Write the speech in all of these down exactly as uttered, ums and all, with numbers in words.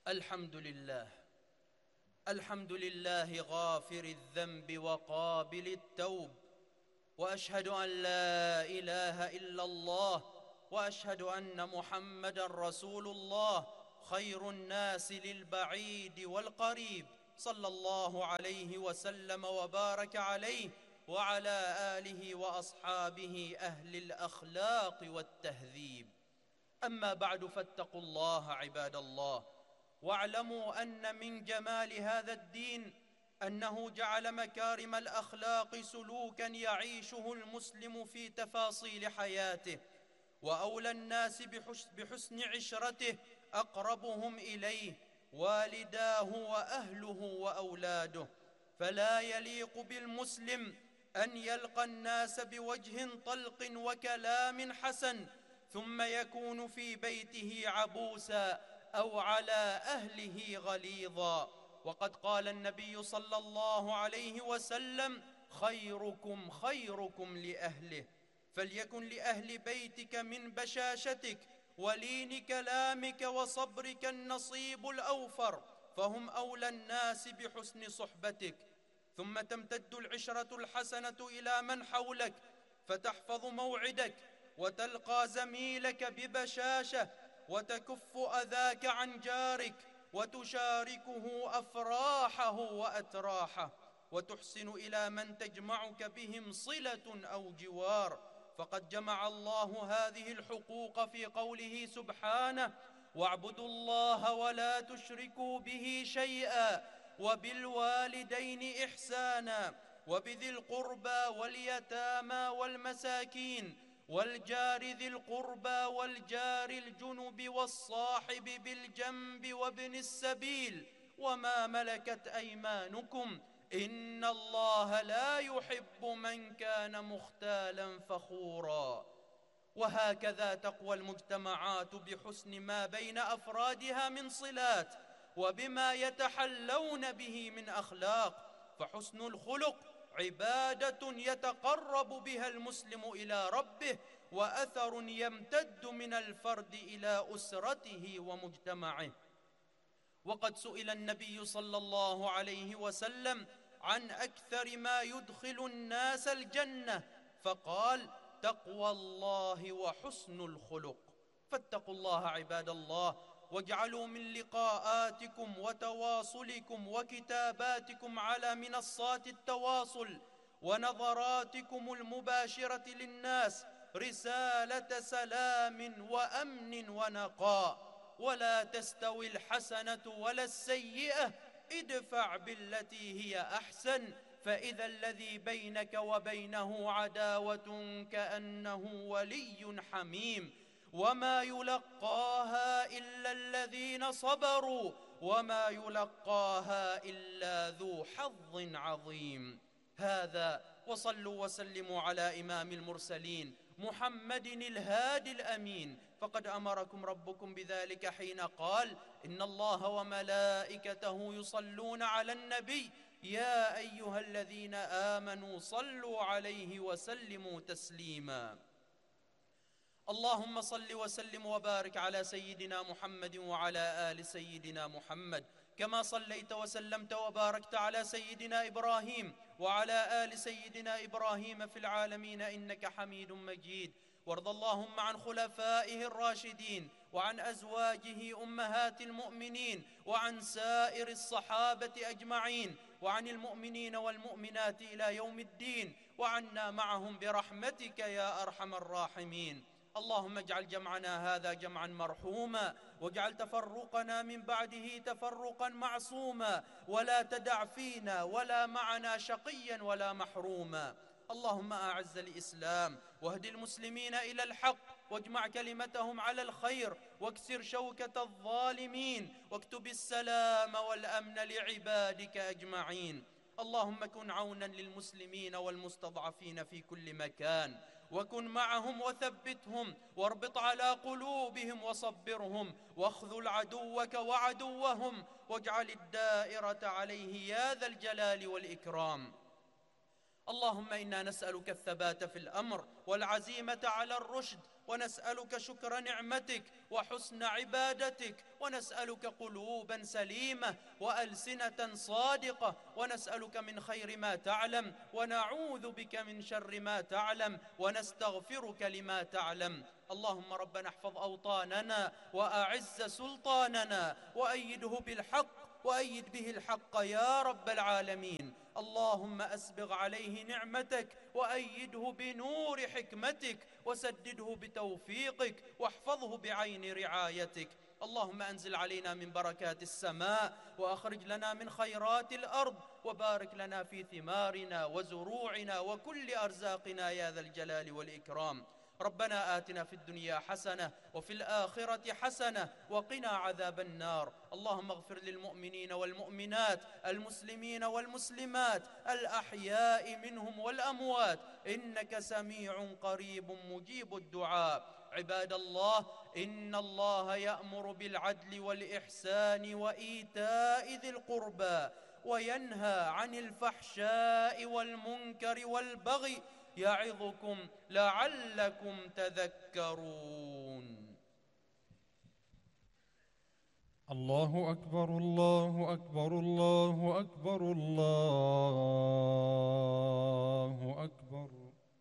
الحمد لله الحمد لله غافر الذنب وقابل التوب، وأشهد أن لا إله إلا الله، وأشهد أن محمدًا رسول الله، خير الناس للبعيد والقريب، صلى الله عليه وسلم وبارك عليه وعلى آله وأصحابه أهل الأخلاق والتهذيب. أما بعد، فاتقوا الله عباد الله، واعلموا أن من جمال هذا الدين أنه جعل مكارم الأخلاق سلوكا يعيشه المسلم في تفاصيل حياته، وأولى الناس بحسن عشرته أقربهم إليه، والداه وأهله وأولاده. فلا يليق بالمسلم أن يلقى الناس بوجه طلق وكلام حسن ثم يكون في بيته عبوسا أو على أهله غليظا. وقد قال النبي صلى الله عليه وسلم: خيركم خيركم لأهله. فليكن لأهل بيتك من بشاشتك ولين كلامك وصبرك النصيب الأوفر، فهم أولى الناس بحسن صحبتك. ثم تمتد العشرة الحسنة إلى من حولك، فتحفظ موعدك وتلقى زميلك ببشاشة، وتكف أذاك عن جارك، وتشاركه أفراحه وأتراحه، وتحسن إلى من تجمعك بهم صلة أو جوار. فقد جمع الله هذه الحقوق في قوله سبحانه: واعبدوا الله ولا تشركوا به شيئا وبالوالدين إحسانا وبذي القربى واليتامى والمساكين والجار ذي القربى والجار الجنب والصاحب بالجنب وابن السبيل وما ملكت أيمانكم إن الله لا يحب من كان مختالا فخورا. وهكذا تقوى المجتمعات بحسن ما بين أفرادها من صلات، وبما يتحلون به من أخلاق. فحسن الخلق عبادة يتقرب بها المسلم إلى ربه، وأثر يمتد من الفرد إلى أسرته ومجتمعه. وقد سئل النبي صلى الله عليه وسلم عن أكثر ما يدخل الناس الجنة، فقال: تقوى الله وحسن الخلق. فاتقوا الله عباد الله، واجعلوا من لقاءاتكم وتواصلكم وكتاباتكم على منصات التواصل ونظراتكم المباشرة للناس رسالة سلام وأمن ونقاء. ولا تستوي الحسنة ولا السيئة، ادفع بالتي هي أحسن، فإذا الذي بينك وبينه عداوة كأنه ولي حميم. وما يلقاها إلا الذين صبروا وما يلقاها إلا ذو حظ عظيم. هذا، وصلوا وسلموا على إمام المرسلين محمد الهادي الأمين، فقد أمركم ربكم بذلك حين قال: إن الله وملائكته يصلون على النبي يا أيها الذين آمنوا صلوا عليه وسلموا تسليما. اللهم صل وسلم وبارك على سيدنا محمد وعلى آل سيدنا محمد، كما صليت وسلمت وباركت على سيدنا إبراهيم وعلى آل سيدنا إبراهيم في العالمين إنك حميد مجيد. وارض اللهم عن خلفائه الراشدين وعن أزواجه أمهات المؤمنين وعن سائر الصحابة أجمعين وعن المؤمنين والمؤمنات إلى يوم الدين، وعنا معهم برحمتك يا أرحم الراحمين. اللهم اجعل جمعنا هذا جمعا مرحوما، واجعل تفرقنا من بعده تفرقا معصوما، ولا تدع فينا ولا معنا شقيا ولا محروما. اللهم أعز الإسلام واهد المسلمين إلى الحق، واجمع كلمتهم على الخير، واكسر شوكة الظالمين، واكتب السلام والأمن لعبادك أجمعين. اللهم كن عونا للمسلمين والمستضعفين في كل مكان، وكن معهم وثبتهم، واربط على قلوبهم وصبرهم، واخذل عدوك وعدوهم، واجعل الدائرة عليه يا ذا الجلال والإكرام. اللهم إنا نسألك الثبات في الأمر والعزيمة على الرشد، ونسألك شكر نعمتك وحسن عبادتك، ونسألك قلوبا سليمة وألسنة صادقة، ونسألك من خير ما تعلم، ونعوذ بك من شر ما تعلم، ونستغفرك لما تعلم. اللهم ربنا احفظ أوطاننا وأعز سلطاننا وأيده بالحق وأيد به الحق يا رب العالمين. اللهم أسبغ عليه نعمتك وأيده بنور حكمتك وسدده بتوفيقك واحفظه بعين رعايتك. اللهم أنزل علينا من بركات السماء وأخرج لنا من خيرات الأرض وبارك لنا في ثمارنا وزروعنا وكل أرزاقنا يا ذا الجلال والإكرام. ربنا آتنا في الدنيا حسنة وفي الآخرة حسنة وقنا عذاب النار. اللهم اغفر للمؤمنين والمؤمنات المسلمين والمسلمات الأحياء منهم والأموات إنك سميع قريب مجيب الدعاء. عباد الله، إن الله يأمر بالعدل والإحسان وإيتاء ذي القربى وينهى عن الفحشاء والمنكر والبغي يعظكم لعلكم تذكرون. الله أكبر الله أكبر الله أكبر الله أكبر.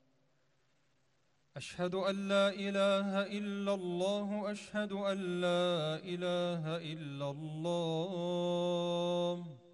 أشهد أن لا إله إلا الله أشهد أن لا إله إلا الله.